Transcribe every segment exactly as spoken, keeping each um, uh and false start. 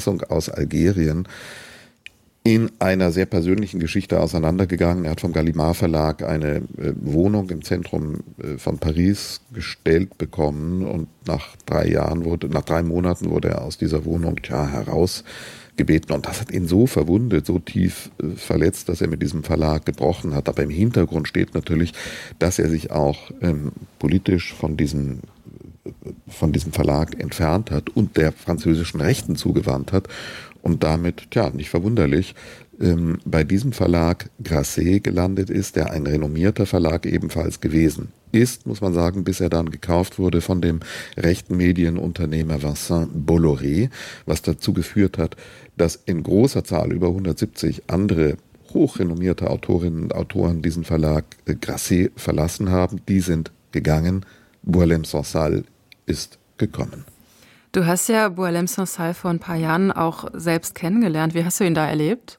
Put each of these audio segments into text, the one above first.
Entlassung aus Algerien in einer sehr persönlichen Geschichte auseinandergegangen. Er hat vom Gallimard Verlag eine äh, Wohnung im Zentrum äh, von Paris gestellt bekommen und nach drei Jahren wurde, nach drei Monaten wurde er aus dieser Wohnung tja, herausgebeten. Und das hat ihn so verwundet, so tief äh, verletzt, dass er mit diesem Verlag gebrochen hat. Aber im Hintergrund steht natürlich, dass er sich auch ähm, politisch von diesem von diesem Verlag entfernt hat und der französischen Rechten zugewandt hat und damit, tja, nicht verwunderlich, ähm, bei diesem Verlag Grasset gelandet ist, der ein renommierter Verlag ebenfalls gewesen ist, muss man sagen, bis er dann gekauft wurde von dem rechten Medienunternehmer Vincent Bolloré, was dazu geführt hat, dass in großer Zahl über hundertsiebzig andere hochrenommierte Autorinnen und Autoren diesen Verlag äh, Grasset verlassen haben. Die sind gegangen. Boualem Sansal ist gekommen. Du hast ja Boualem Sansal vor ein paar Jahren auch selbst kennengelernt. Wie hast du ihn da erlebt?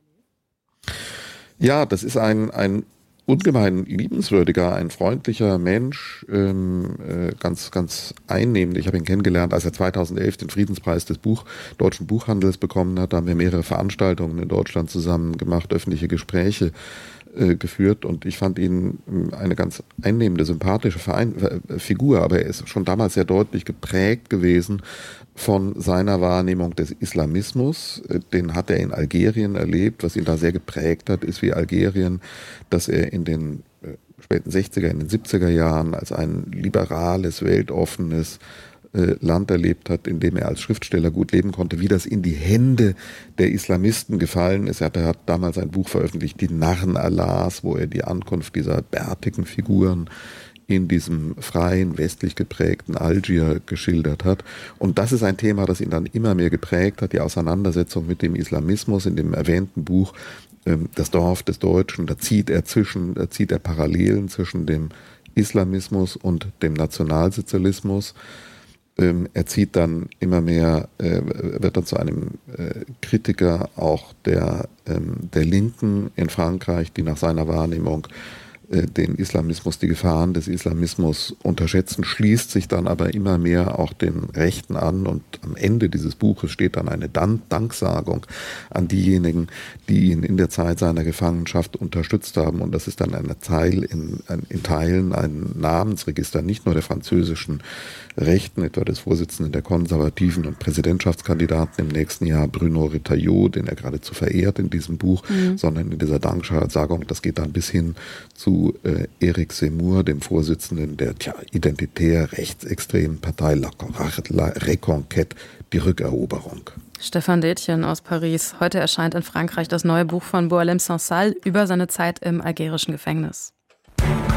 Ja, das ist ein, ein ungemein liebenswürdiger, ein freundlicher Mensch, ähm, äh, ganz, ganz einnehmend. Ich habe ihn kennengelernt, als er zweitausendelf den Friedenspreis des Buch, deutschen Buchhandels bekommen hat. Da haben wir mehrere Veranstaltungen in Deutschland zusammen gemacht, öffentliche Gespräche geführt und ich fand ihn eine ganz einnehmende, sympathische Verein- Figur, aber er ist schon damals sehr deutlich geprägt gewesen von seiner Wahrnehmung des Islamismus. Den hat er in Algerien erlebt. Was ihn da sehr geprägt hat, ist wie Algerien, dass er in den späten sechziger, in den siebziger Jahren als ein liberales, weltoffenes Land erlebt hat, in dem er als Schriftsteller gut leben konnte, wie das in die Hände der Islamisten gefallen ist. Er hat, er hat damals ein Buch veröffentlicht, Die Narren Allahs, wo er die Ankunft dieser bärtigen Figuren in diesem freien, westlich geprägten Algier geschildert hat. Und das ist ein Thema, das ihn dann immer mehr geprägt hat, die Auseinandersetzung mit dem Islamismus in dem erwähnten Buch Das Dorf des Deutschen. Da zieht er zwischen, da zieht er Parallelen zwischen dem Islamismus und dem Nationalsozialismus. Er zieht dann immer mehr, äh, wird dann zu einem äh, Kritiker auch der, ähm, der Linken in Frankreich, die nach seiner Wahrnehmung äh, den Islamismus, die Gefahren des Islamismus unterschätzen, schließt sich dann aber immer mehr auch den Rechten an und am Ende dieses Buches steht dann eine Dan- Danksagung an diejenigen, die ihn in der Zeit seiner Gefangenschaft unterstützt haben und das ist dann eine Teil in, in Teilen ein Namensregister, nicht nur der französischen Rechten, etwa des Vorsitzenden der Konservativen und Präsidentschaftskandidaten im nächsten Jahr, Bruno Retailleau, den er geradezu verehrt in diesem Buch, mhm. sondern in dieser Danksagung, das geht dann bis hin zu äh, Eric Zemmour, dem Vorsitzenden der tja, identitär rechtsextremen Partei La, La Reconquête, die Rückeroberung. Stefan Detjen aus Paris. Heute erscheint in Frankreich das neue Buch von Boualem Sansal über seine Zeit im algerischen Gefängnis.